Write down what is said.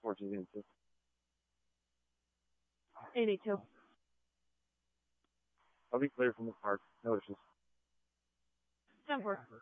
Forces into. 82. I'll be clear from the park. No issues. 10-4.